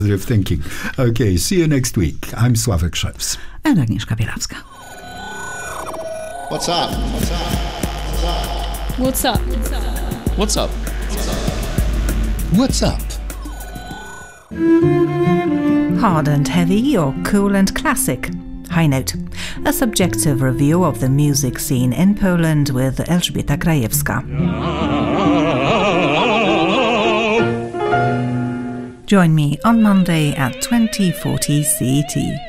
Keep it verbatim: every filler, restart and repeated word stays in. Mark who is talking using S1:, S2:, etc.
S1: Positive thinking. Okay, see you next week. I'm Sławek Szewc.
S2: And Agnieszka Bielawska.
S3: What's up? What's up?
S4: What's up?
S3: What's up?
S1: What's up?
S2: Hard and heavy or cool and classic? High Note, a subjective review of the music scene in Poland with Elżbieta Krajewska. Join me on Monday at twenty forty C E T.